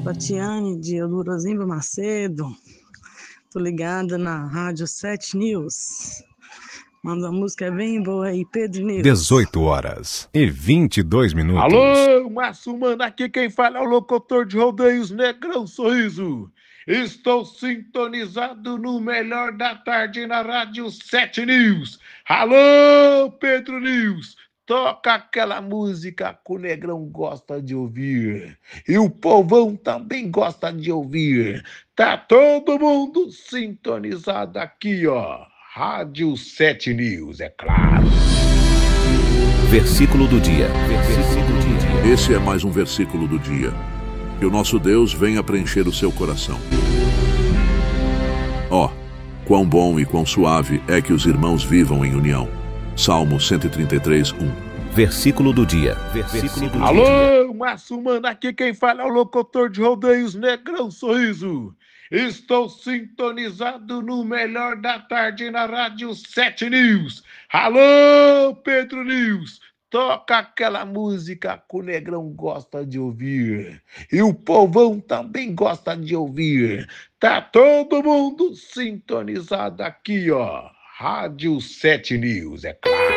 Tatiane de Elurazinho Macedo. Tô ligada na Rádio 7 News. Manda a música bem boa aí, Pedro News. 18h22. Alô, Márcio Mano, aqui quem fala é o locutor de rodeios Negrão Sorriso. Estou sintonizado no melhor da tarde na Rádio 7 News. Alô, Pedro News. Toca aquela música que o Negrão gosta de ouvir. E o povão também gosta de ouvir. Tá todo mundo sintonizado aqui, ó. Rádio 7 News, é claro. Versículo do dia. Esse é mais um versículo do dia. Que o nosso Deus venha preencher o seu coração. Ó, quão bom e quão suave é que os irmãos vivam em união. Salmo 133, 1. Versículo do dia. Alô, Márcio Mano, aqui quem fala é o locutor de rodeios Negrão Sorriso. Estou sintonizado no melhor da tarde na Rádio 7 News. Alô, Pedro News. Toca aquela música que o Negrão gosta de ouvir. E o povão também gosta de ouvir. Tá todo mundo sintonizado aqui, ó. Rádio 7 News, é claro.